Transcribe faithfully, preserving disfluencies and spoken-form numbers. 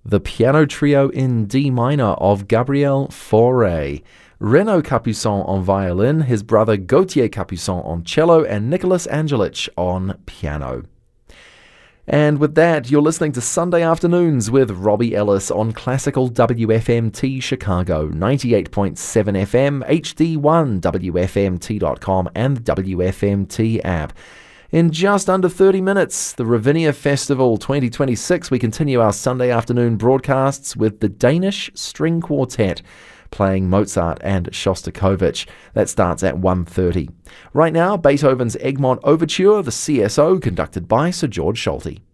the piano trio in D minor of Gabriel Fauré, Renaud Capuçon on violin, his brother Gauthier Capuçon on cello, and Nicholas Angelich on piano. And with that, you're listening to Sunday Afternoons with Robbie Ellis on Classical W F M T Chicago, ninety-eight point seven F M, H D one, W F M T dot com, and the W F M T app. In just under thirty minutes, the Ravinia Festival twenty twenty-six, we continue our Sunday afternoon broadcasts with the Danish String Quartet playing Mozart and Shostakovich. That starts at one thirty. Right now, Beethoven's Egmont Overture, the C S O, conducted by Sir George Solti.